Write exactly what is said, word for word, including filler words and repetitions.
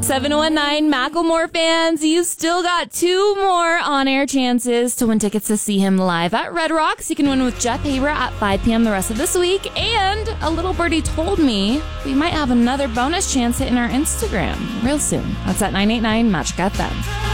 seven one nine Macklemore fans, you still got two more on-air chances to win tickets to see him live at Red Rocks. You can win with Jeff Haber at five p.m. the rest of this week. And a little birdie told me we might have another bonus chance hitting our Instagram real soon. That's at nine eight nine Magic F M.